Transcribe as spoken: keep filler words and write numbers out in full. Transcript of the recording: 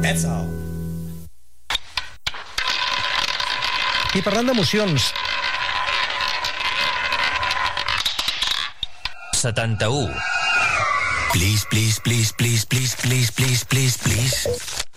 Petzl. I parlant d'emocions... setanta-u. Please, please, please, please, please, please, please, please.